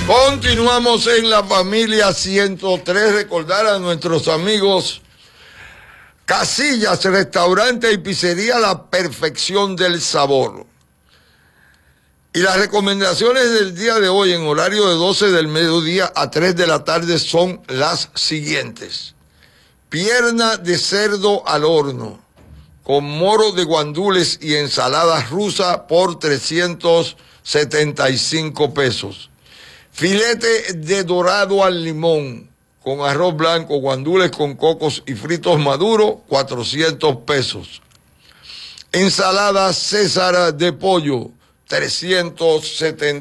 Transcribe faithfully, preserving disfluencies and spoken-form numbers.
Continuamos en la familia ciento tres. Recordar a nuestros amigos Casillas, restaurante y pizzería, la perfección del sabor. Y las recomendaciones del día de hoy en horario de doce del mediodía a tres de la tarde son las siguientes. Pierna de cerdo al horno con moro de guandules y ensalada rusa por trescientos setenta y cinco pesos. Filete de dorado al limón con arroz blanco, guandules con cocos y fritos maduros, cuatrocientos pesos. Ensalada César de pollo, trescientos setenta.